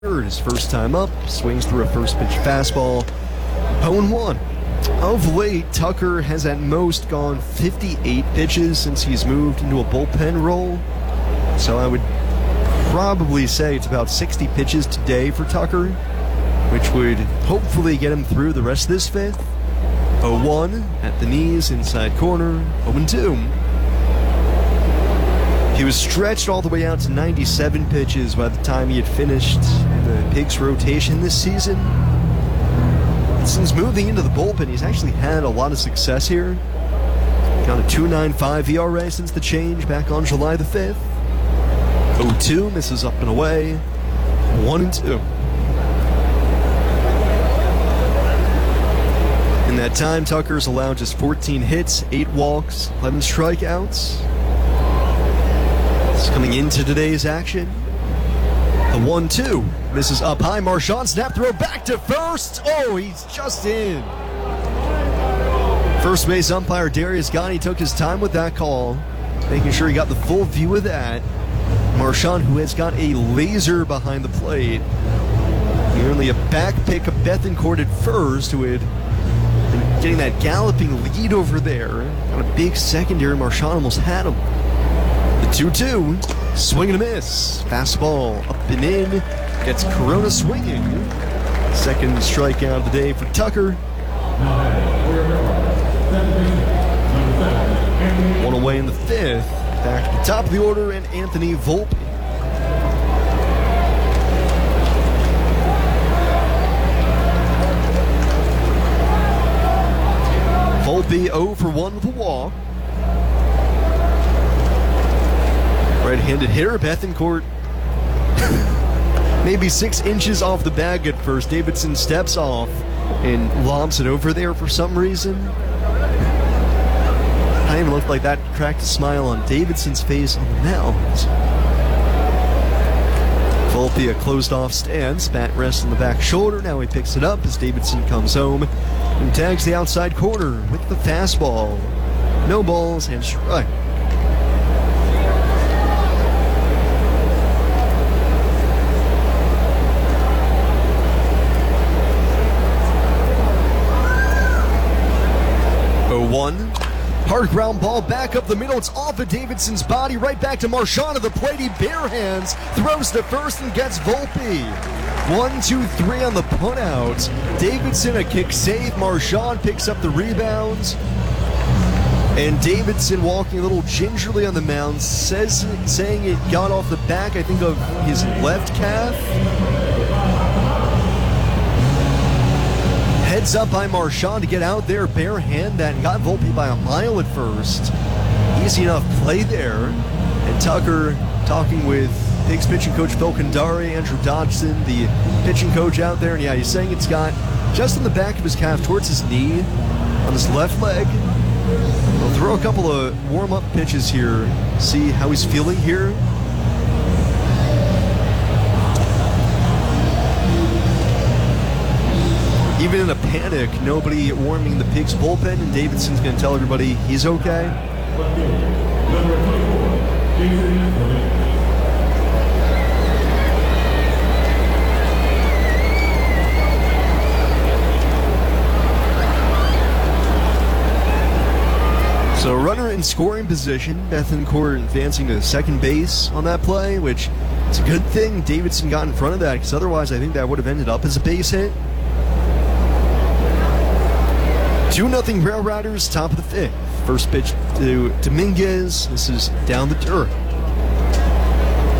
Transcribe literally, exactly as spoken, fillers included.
His first time up, swings through a first pitch fastball. oh and one. Of late, Tucker has at most gone fifty-eight pitches since he's moved into a bullpen role. So I would probably say it's about sixty pitches today for Tucker, which would hopefully get him through the rest of this fifth. oh one at the knees, inside corner, oh and two. He was stretched all the way out to ninety-seven pitches by the time he had finished the Pigs rotation this season. Since moving into the bullpen, he's actually had a lot of success here. Got a two point nine five E R A since the change back on July the fifth. oh two, misses up and away. one and two. In that time, Tucker's allowed just fourteen hits, eight walks, eleven strikeouts. Coming into today's action, the one two misses up high. Marchand snap throw back to first. Oh, he's just in. First base umpire Darius Gotti took his time with that call, making sure he got the full view of that. Marchand, who has got a laser behind the plate, nearly a back pick of Bethancourt at first, who had been getting that galloping lead over there. Got a big secondary. Marchand almost had him. two two, swing and a miss. Fastball up and in, gets Corona swinging. Second strikeout of the day for Tucker. One away in the fifth. Back to the top of the order, and Anthony Volpe. Volpe oh for one with a walk. Right-handed hitter, Bethancourt maybe six inches off the bag at first. Davidson steps off and lobs it over there for some reason. Not even looked like that cracked a smile on Davidson's face on the mound. Volpe a closed off stance, bat rests on the back shoulder. Now he picks it up as Davidson comes home and tags the outside corner with the fastball. No balls and strike. one. Hard ground ball back up the middle. It's off of Davidson's body. Right back to Marchand of the plate. He bare hands, throws to first and gets Volpe. One, two, three on the punt out. Davidson a kick save. Marchand picks up the rebounds. And Davidson walking a little gingerly on the mound, says saying it got off the back, I think, of his left calf. Heads up by Marchand to get out there, bare hand that, and got Volpe by a mile at first. Easy enough play there. And Tucker talking with Pigs pitching coach Phil Kandari, Andrew Dodson, the pitching coach out there. And yeah, he's saying it's got just in the back of his calf towards his knee on his left leg. We'll throw a couple of warm-up pitches here, see how he's feeling here. Even in a panic, nobody warming the Pigs bullpen, and Davidson's going to tell everybody he's okay. So runner in scoring position, Bethancourt advancing to second base on that play, which it's a good thing Davidson got in front of that, because otherwise I think that would have ended up as a base hit. two nothing Rail Riders, top of the fifth. First pitch to Dominguez. This is down the dirt.